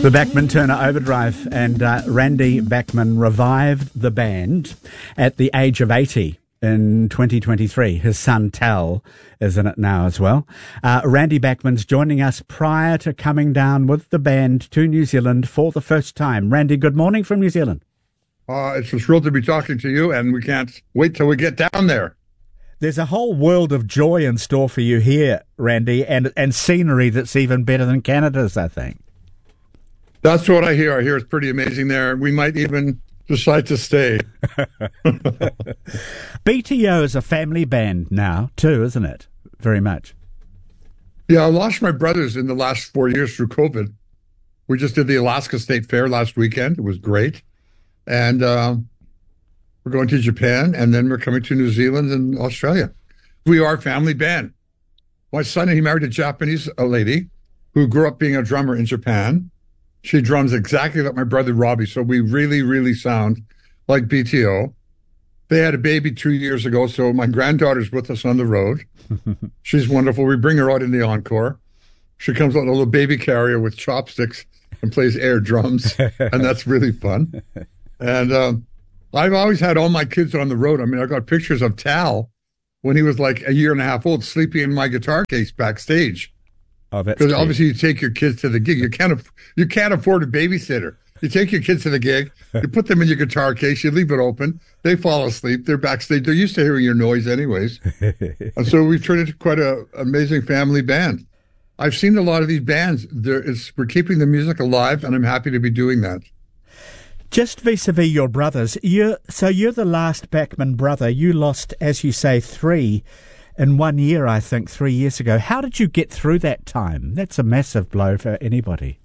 The Bachman-Turner Overdrive, and Randy Bachman revived the band at the age of 80 in 2023. His son Tal is in it now as well. Randy Bachman's joining us prior to coming down with the band to New Zealand for the first time. Randy, good morning from New Zealand. It's a thrill to be talking to you, and we can't wait till we get down there. There's a whole world of joy in store for you here, Randy, and scenery that's even better than Canada's, I think. That's what I hear. I hear it's pretty amazing there. We might even decide to stay. BTO is a family band now, too, isn't it? Very much. Yeah, I lost my brothers in the last 4 years through COVID. We just did the Alaska State Fair last weekend. It was great. And we're going to Japan, and then we're coming to New Zealand and Australia. We are a family band. My son, he married a Japanese lady who grew up being a drummer in Japan. She drums exactly like my brother Robbie, so we really, really sound like BTO. They had a baby 2 years ago, so my granddaughter's with us on the road. She's wonderful. We bring her out in the encore. She comes out in a little baby carrier with chopsticks and plays air drums, and that's really fun. And I've always had all my kids on the road. I mean, I got pictures of Tal when he was like a year and a half old, sleeping in my guitar case backstage. Because obviously you take your kids to the gig. You can't afford a babysitter. You take your kids to the gig, you put them in your guitar case, you leave it open, they fall asleep, they're backstage. They're used to hearing your noise anyways. And so we've turned into quite an amazing family band. I've seen a lot of these bands. We're keeping the music alive, and I'm happy to be doing that. Just vis-a-vis your brothers, you're the last Bachman brother. You lost, as you say, 3 in 1 year, I think, 3 years ago. How did you get through that time? That's a massive blow for anybody.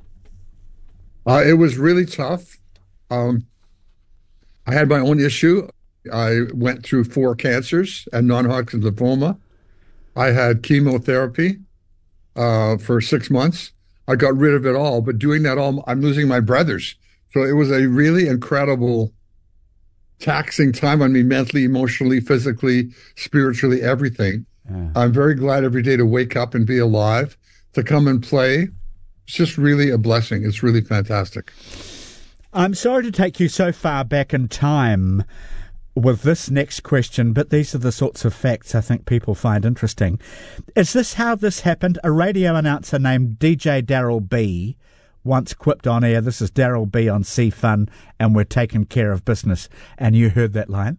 It was really tough. I had my own issue. I went through 4 cancers and non-Hodgkin's lymphoma. I had chemotherapy for 6 months. I got rid of it all, but doing that all, I'm losing my brothers. So it was a really incredible, taxing time on me mentally, emotionally, physically, spiritually, everything. Yeah. I'm very glad every day to wake up and be alive, to come and play. It's just really a blessing. It's really fantastic. I'm sorry to take you so far back in time with this next question, but these are the sorts of facts I think people find interesting. Is this how this happened? A radio announcer named DJ Daryl B once quipped on air, "This is Daryl B on C-Fun, and we're taking care of business." And you heard that line?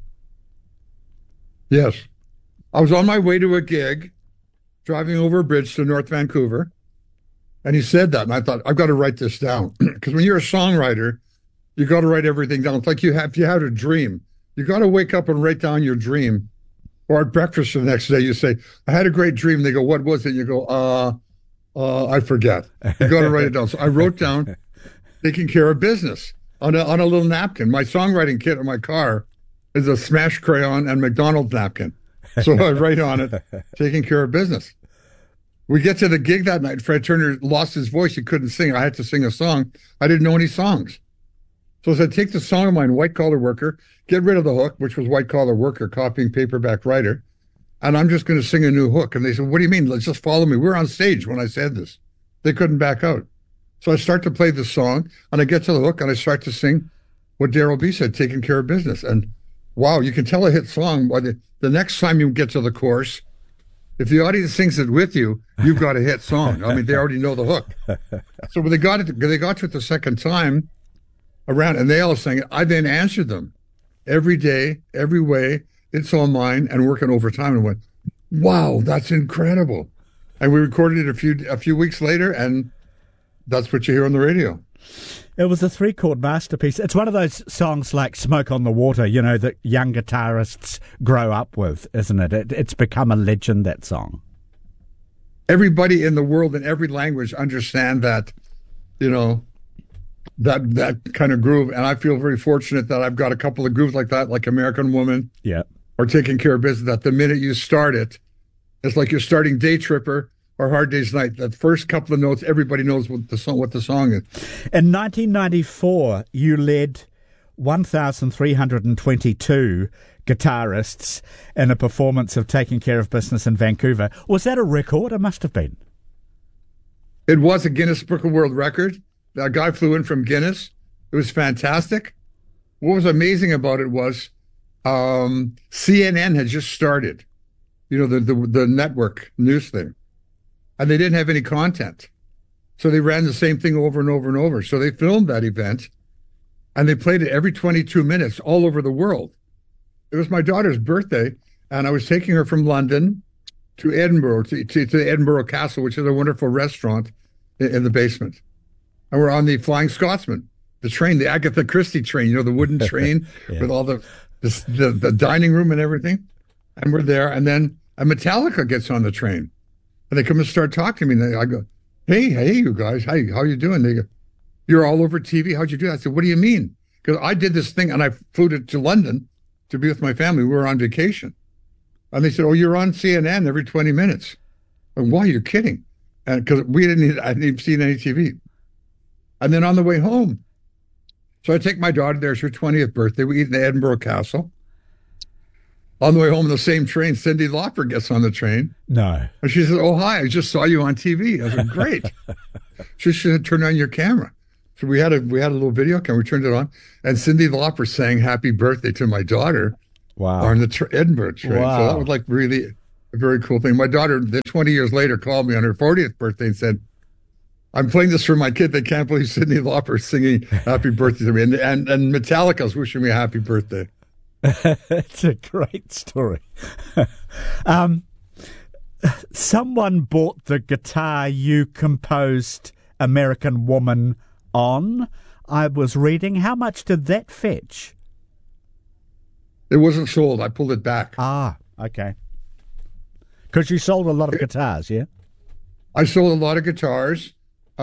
Yes. I was on my way to a gig, driving over a bridge to North Vancouver, and he said that, and I thought, I've got to write this down. Because when you're a songwriter, you got to write everything down. It's like if you had a dream, you got to wake up and write down your dream. Or at breakfast the next day, you say, "I had a great dream." They go, "What was it?" You go, I forget. You got to write it down. So I wrote down "taking care of business" on a little napkin. My songwriting kit in my car is a Smash crayon and McDonald's napkin. So I write on it, "taking care of business." We get to the gig that night. Fred Turner lost his voice. He couldn't sing. I had to sing a song. I didn't know any songs. So I said, take the song of mine, "White Collar Worker," get rid of the hook, which was "White Collar Worker, copying paperback writer. And I'm just going to sing a new hook. And they said, "What do you mean? Let's just follow me." We're on stage when I said this. They couldn't back out. So I start to play the song, and I get to the hook, and I start to sing what Daryl B said, "taking care of business." And wow, you can tell a hit song by the next time you get to the chorus. If the audience sings it with you, you've got a hit song. I mean, they already know the hook. So when they got to it the second time around, and they all sang it, I then answered them every day, every way. "It's all mine," and working overtime, and went, wow, that's incredible. And we recorded it a few weeks later, and that's what you hear on the radio. It was a 3-chord masterpiece. It's one of those songs like "Smoke on the Water," that young guitarists grow up with, isn't it? It's become a legend, that song. Everybody in the world in every language understand that, that kind of groove. And I feel very fortunate that I've got a couple of grooves like that, like "American Woman." Yeah. Or "Taking Care of Business," that the minute you start it, it's like you're starting "Day Tripper" or "Hard Day's Night." That first couple of notes, everybody knows what the song is. In 1994, you led 1,322 guitarists in a performance of "Taking Care of Business" in Vancouver. Was that a record? It must have been. It was a Guinness Book of World Record. That guy flew in from Guinness. It was fantastic. What was amazing about it was CNN had just started, the network news thing, and they didn't have any content. So they ran the same thing over and over and over. So they filmed that event, and they played it every 22 minutes all over the world. It was my daughter's birthday, and I was taking her from London to Edinburgh, to the Edinburgh Castle, which is a wonderful restaurant in the basement. And we're on the Flying Scotsman, the train, the Agatha Christie train, the wooden train Yeah. with all the dining room and everything. And we're there, and then a Metallica gets on the train, and they come and start talking to me. And I go, hey, you guys, how you doing? They go, you're all over TV. How'd you do that? I said, what do you mean? Because I did this thing, and I flew to London to be with my family. We were on vacation. And they said, oh, you're on CNN every 20 minutes. And why? You're kidding. And because I hadn't even seen any TV. And then on the way home, so I take my daughter there. It's her 20th birthday. We eat in the Edinburgh Castle. On the way home, in the same train, Cyndi Lauper gets on the train. No. And she says, oh, hi, I just saw you on TV. I said, great. She said, turn on your camera. So we had a little video camera. We turned it on. And Cyndi Lauper sang happy birthday to my daughter. Wow. On the Edinburgh train. Wow. So that was like really a very cool thing. My daughter, then 20 years later, called me on her 40th birthday and said, I'm playing this for my kid. They can't believe Cyndi Lauper is singing happy birthday to me. And Metallica's wishing me a happy birthday. It's a great story. Someone bought the guitar you composed American Woman on. I was reading. How much did that fetch? It wasn't sold. I pulled it back. Ah, okay. Because you sold a lot of guitars, yeah? I sold a lot of guitars.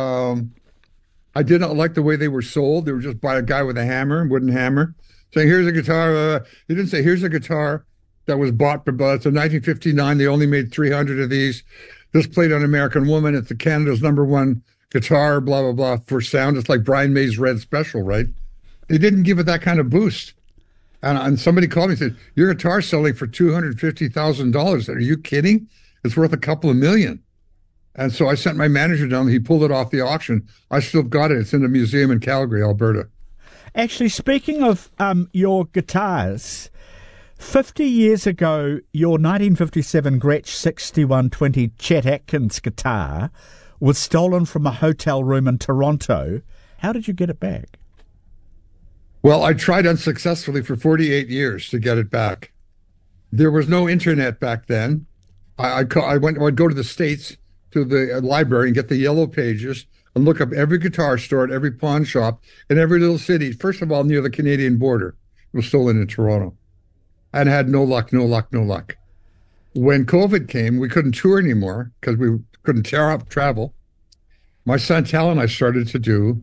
I did not like the way they were sold. They were just by a guy with a hammer, wooden hammer, saying, here's a guitar. He didn't say, here's a guitar that was bought, but it's a 1959. They only made 300 of these. This played on American Woman. It's Canada's #1 guitar, blah, blah, blah, for sound. It's like Brian May's Red Special, right? They didn't give it that kind of boost. And somebody called me and said, your guitar's selling for $250,000. Are you kidding? It's worth a couple of million. And so I sent my manager down. He pulled it off the auction. I still got it. It's in a museum in Calgary, Alberta. Actually, speaking of your guitars, 50 years ago, your 1957 Gretsch 6120 Chet Atkins guitar was stolen from a hotel room in Toronto. How did you get it back? Well, I tried unsuccessfully for 48 years to get it back. There was no internet back then. I'd go to the States, to the library, and get the yellow pages and look up every guitar store at every pawn shop in every little city. First of all, near the Canadian border. It was stolen in Toronto. And had no luck. When COVID came, we couldn't tour anymore because we couldn't travel. My son Tal and I started to do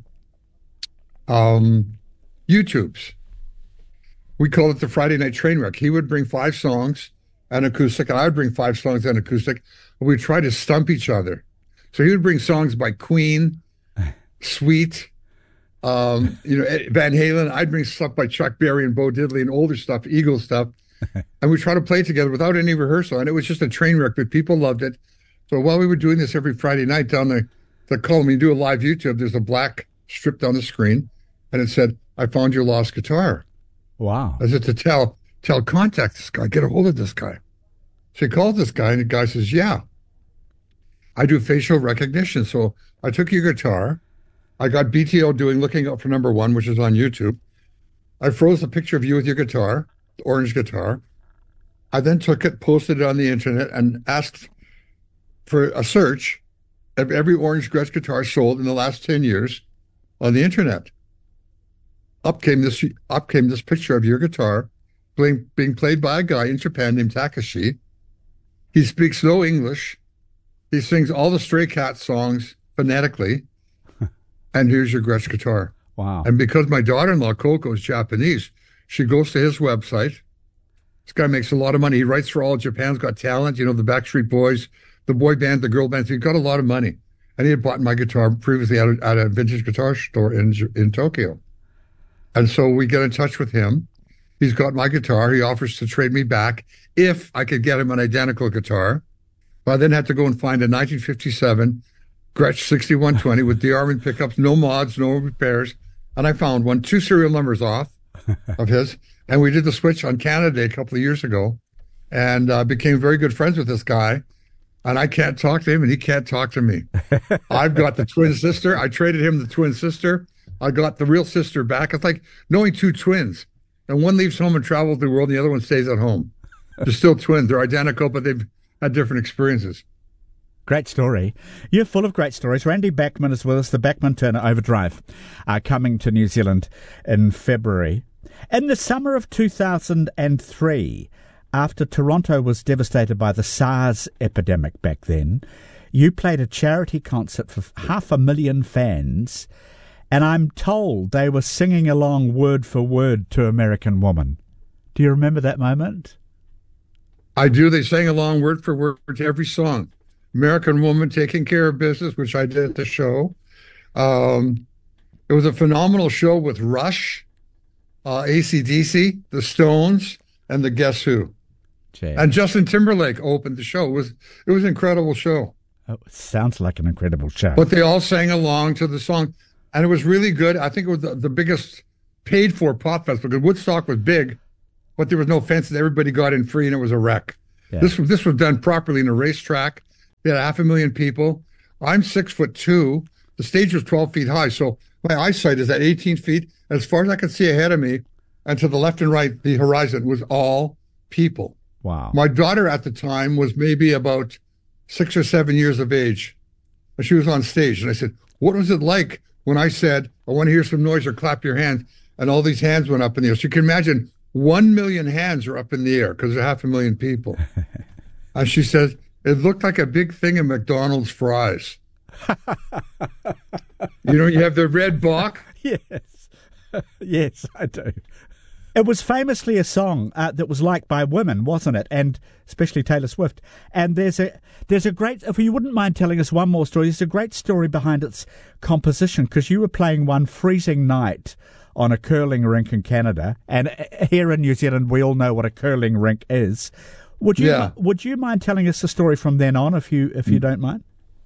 YouTubes. We called it the Friday Night Trainwreck. He would bring 5 songs and acoustic, and I would bring 5 songs and acoustic. And we'd try to stump each other. So he would bring songs by Queen, Sweet, Van Halen. I'd bring stuff by Chuck Berry and Bo Diddley and older stuff, Eagle stuff. And we try to play together without any rehearsal. And it was just a train wreck, but people loved it. So while we were doing this every Friday night down the column, you do a live YouTube, there's a black strip on the screen, and it said, I found your lost guitar. Wow. I said to Tal, contact this guy, get a hold of this guy. So he called this guy, and the guy says, yeah, I do facial recognition. So I took your guitar. I got BTO looking up for number 1, which is on YouTube. I froze a picture of you with your guitar, the orange guitar. I then took it, posted it on the internet, and asked for a search of every orange Gretsch guitar sold in the last 10 years on the internet. Up came this picture of your guitar being played by a guy in Japan named Takashi. He speaks no English. He sings all the Stray Cats songs phonetically. And here's your Gretsch guitar. Wow. And because my daughter-in-law, Coco, is Japanese, she goes to his website. This guy makes a lot of money. He writes for all Japan's Got Talent, the Backstreet Boys, the boy band, the girl band. So he got a lot of money. And he had bought my guitar previously at a vintage guitar store in Tokyo. And so we get in touch with him. He's got my guitar. He offers to trade me back if I could get him an identical guitar. But I then had to go and find a 1957 Gretsch 6120 with D-Arming pickups, no mods, no repairs. And I found one, 2 serial numbers off of his. And we did the switch on Canada Day a couple of years ago and became very good friends with this guy. And I can't talk to him and he can't talk to me. I've got the twin sister. I traded him the twin sister. I got the real sister back. It's like knowing 2 twins. And one leaves home and travels the world and the other one stays at home. They're still twins. They're identical, but they've had different experiences. Great story. You're full of great stories. Randy Bachman is with us, the Bachman Turner Overdrive, coming to New Zealand in February. In the summer of 2003, after Toronto was devastated by the SARS epidemic back then, you played a charity concert for 500,000 fans, and I'm told they were singing along word for word to American Woman. Do you remember that moment? I do. They sang along word for word to every song. American Woman, Taking Care of Business, which I did at the show. It was a phenomenal show with Rush, AC/DC, the Stones, and the Guess Who. Jay. And Justin Timberlake opened the show. It was an incredible show. Oh, sounds like an incredible show. But they all sang along to the song. And it was really good. I think it was the biggest paid-for pop festival because Woodstock was big, but there was no fences. Everybody got in free, and it was a wreck. Yeah. This was done properly in a racetrack. We had 500,000 people. I'm 6'2". The stage was 12 feet high, so my eyesight is at 18 feet. As far as I could see ahead of me, and to the left and right, the horizon was all people. Wow. My daughter at the time was maybe about 6 or 7 years of age. And she was on stage, and I said, what was it like when I said, I want to hear some noise or clap your hands, and all these hands went up in the air. So you can imagine 1 million hands are up in the air because there are 500,000 people. And she said, it looked like a big thing of McDonald's fries. You have the red box. Yes. Yes, I do. It was famously a song that was liked by women, wasn't it? And especially Taylor Swift. And there's a great, if you wouldn't mind telling us one more story, there's a great story behind its composition, because you were playing one freezing night on a curling rink in Canada. And here in New Zealand, we all know what a curling rink is. Would you mind telling us the story from then on, if you don't mind?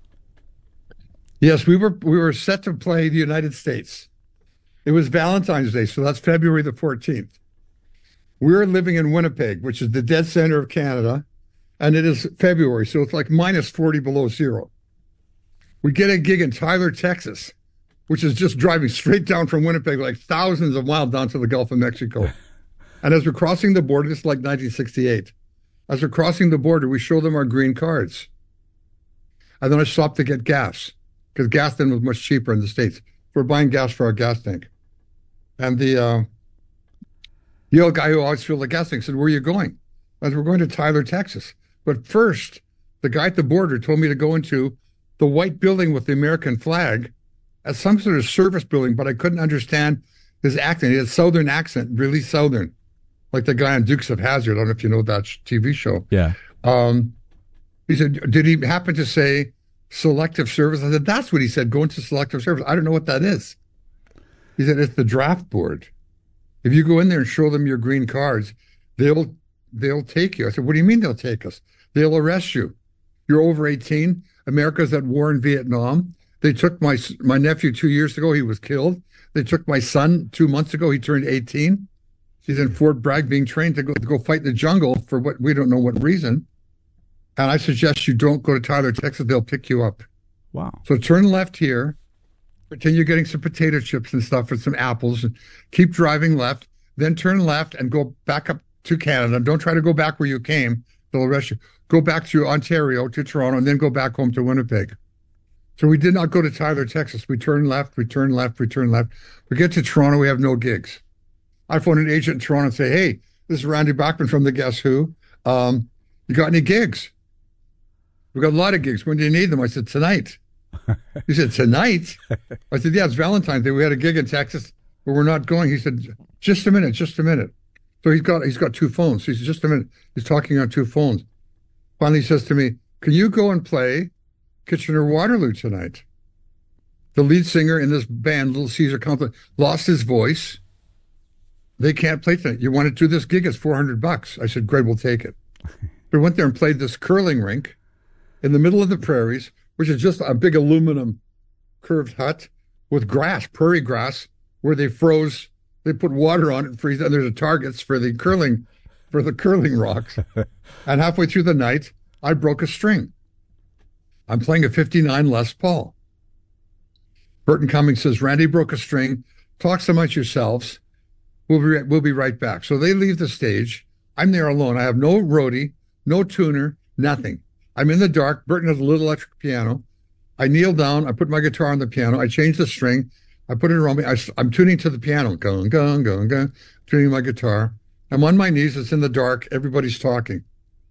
Yes, we were set to play the United States. It was Valentine's Day, so that's February the 14th. We're living in Winnipeg, which is the dead center of Canada, and it is February, so it's like minus 40 below zero. We get a gig in Tyler, Texas, which is just driving straight down from Winnipeg, like thousands of miles down to the Gulf of Mexico. And as we're crossing the border, this is like 1968. As we're crossing the border, we show them our green cards. And then I stopped to get gas, because gas then was much cheaper in the States. We're buying gas for our gas tank. And the old guy who always filled the gas tank said, where are you going? I said, we're going to Tyler, Texas. But first, the guy at the border told me to go into the white building with the American flag as some sort of service building, but I couldn't understand his accent. He had a Southern accent, really Southern. Like the guy on Dukes of Hazzard. I don't know if you know that TV show. Yeah. He said, did he happen to say selective service? I said, that's what he said, go into selective service. I don't know what that is. He said, it's the draft board. If you go in there and show them your green cards, they'll take you. I said, what do you mean they'll take us? They'll arrest you. You're over 18. America's at war in Vietnam. They took my nephew 2 years ago. He was killed. They took my son 2 months ago. He turned 18. He's in Fort Bragg being trained to go fight in the jungle for what we don't know what reason. And I suggest you don't go to Tyler, Texas. They'll pick you up. Wow. So turn left here. Pretend you're getting some potato chips and stuff and some apples. And keep driving left. Then turn left and go back up to Canada. Don't try to go back where you came. They'll arrest you. Go back to Ontario, to Toronto, and then go back home to Winnipeg. So we did not go to Tyler, Texas. We turned left, we turned left, we turned left. We get to Toronto, we have no gigs. I phone an agent in Toronto and say, hey, this is Randy Bachman from the Guess Who. You got any gigs? We got a lot of gigs. When do you need them? I said, tonight. He said, tonight? I said, yeah, it's Valentine's Day. We had a gig in Texas, but we're not going. He said, just a minute, just a minute. So he's got 2 phones. He said, just a minute. He's talking on 2 phones. Finally, he says to me, can you go and play Kitchener-Waterloo tonight? The lead singer in this band, Little Caesar Company, lost his voice. They can't play tonight. You want to do this gig? It's $400. I said, great, we'll take it. We went there and played this curling rink in the middle of the prairies which is just a big aluminum curved hut with grass, prairie grass, where they put water on it and freeze, and there's the targets for the curling rocks. And halfway through the night, I broke a string. I'm playing a 59 Les Paul. Burton Cummings says, Randy broke a string. Talk amongst yourselves. We'll be right back. So they leave the stage. I'm there alone. I have no roadie, no tuner, nothing. I'm in the dark. Burton has a little electric piano. I kneel down. I put my guitar on the piano. I change the string. I put it around me. I'm tuning to the piano. Going, going, going, going. Tuning my guitar. I'm on my knees. It's in the dark. Everybody's talking.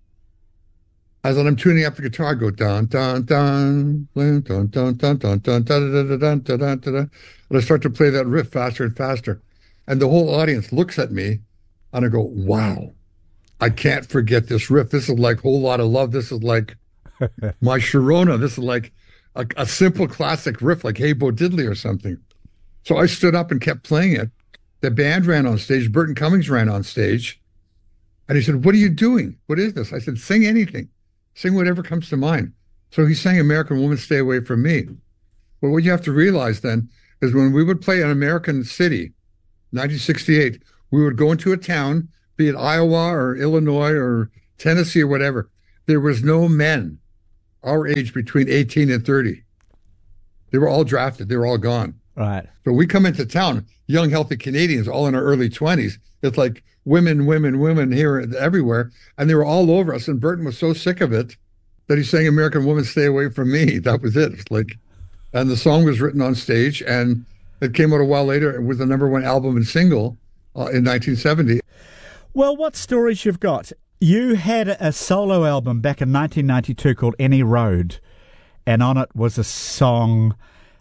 As I'm tuning up the guitar, I go dun dun dun dun dun dun dun dun dun dun dun dun dun dun. And I start to play that riff faster and faster. And the whole audience looks at me, and I go, wow, I can't forget this riff. This is like Whole Lot of Love. This is like My Sharona. This is like a simple classic riff like Hey Bo Diddley or something. So I stood up and kept playing it. The band ran on stage. Burton Cummings ran on stage. And he said, what are you doing? What is this? I said, sing anything. Sing whatever comes to mind. So he sang American Woman, Stay Away From Me. Well, what you have to realize then is when we would play an American city, 1968, we would go into a town, be it Iowa or Illinois or Tennessee or whatever. There was no men our age between 18 and 30. They were all drafted. They were all gone. Right. So we come into town, young, healthy Canadians, all in our early 20s. It's like women, women, women here everywhere. And they were all over us. And Burton was so sick of it that he sang American Woman, Stay Away From Me. That was it. It's like, and the song was written on stage, and it came out a while later. It was the #1 album and single in 1970. Well, what stories you've got? You had a solo album back in 1992 called Any Road, and on it was a song,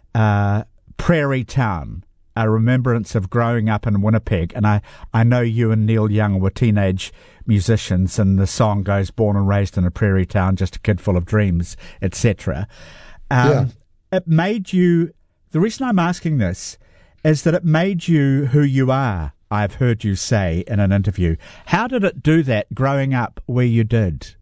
Prairie Town, a remembrance of growing up in Winnipeg. And I know you and Neil Young were teenage musicians, and the song goes, born and raised in a prairie town, just a kid full of dreams, etc. It made you, the reason I'm asking this is that it made you who you are, I've heard you say in an interview. How did it do that growing up where you did?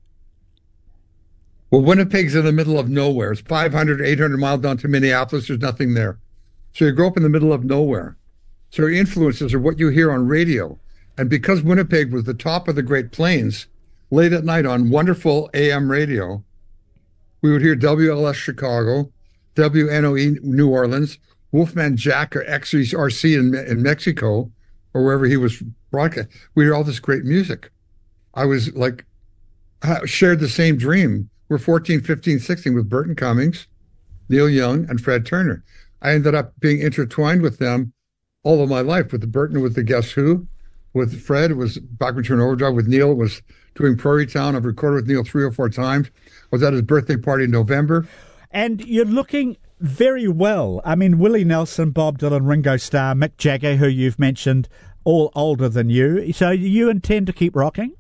Well, Winnipeg's in the middle of nowhere. It's 500, 800 miles down to Minneapolis. There's nothing there. So you grow up in the middle of nowhere. So your influences are what you hear on radio. And because Winnipeg was the top of the Great Plains, late at night on wonderful AM radio, we would hear WLS Chicago, WNOE New Orleans, Wolfman Jack or XRC in Mexico, or wherever he was broadcast. We hear all this great music. I was like, shared the same dream. We're 14, 15, 16 with Burton Cummings, Neil Young, and Fred Turner. I ended up being intertwined with them all of my life. With Burton, with the Guess Who. With Fred, it was Bachman Turner Overdrive. With Neil, it was doing Prairie Town. I've recorded with Neil 3 or 4 times. I was at his birthday party in November. And you're looking very well. I mean, Willie Nelson, Bob Dylan, Ringo Starr, Mick Jagger, who you've mentioned, all older than you. So you intend to keep rocking?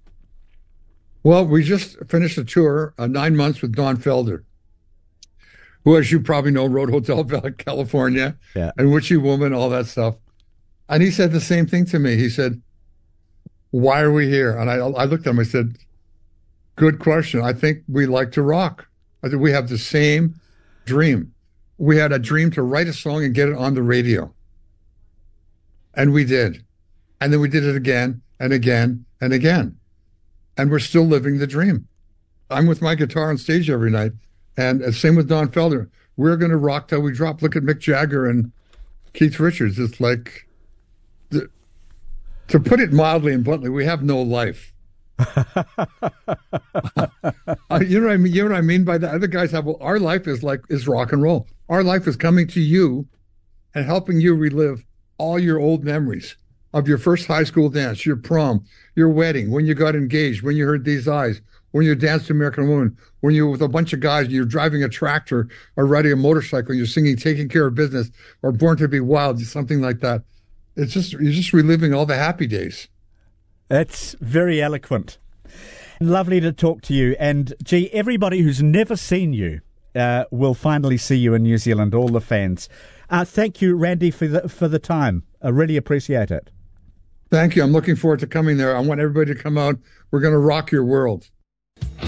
Well, we just finished a tour, 9 months with Don Felder, who, as you probably know, wrote Hotel California and Witchy Woman, all that stuff. And he said the same thing to me. He said, why are we here? And I looked at him, I said, good question. I think we like to rock. I said, we have the same dream. We had a dream to write a song and get it on the radio. And we did. And then we did it again and again and again. And we're still living the dream. I'm with my guitar on stage every night. And same with Don Felder. We're going to rock till we drop. Look at Mick Jagger and Keith Richards. It's like, to put it mildly and bluntly, we have no life. You know what I mean? You know what I mean by that? Other guys have, well, our life is rock and roll. Our life is coming to you and helping you relive all your old memories of your first high school dance, your prom, your wedding, when you got engaged, when you heard These Eyes, when you danced to American Woman, when you were with a bunch of guys and you're driving a tractor or riding a motorcycle, and you're singing Taking Care of Business or Born to Be Wild, something like that. It's just, you're just reliving all the happy days. That's very eloquent. Lovely to talk to you. And, gee, everybody who's never seen you will finally see you in New Zealand, all the fans. Thank you, Randy, for the time. I really appreciate it. Thank you. I'm looking forward to coming there. I want everybody to come out. We're going to rock your world.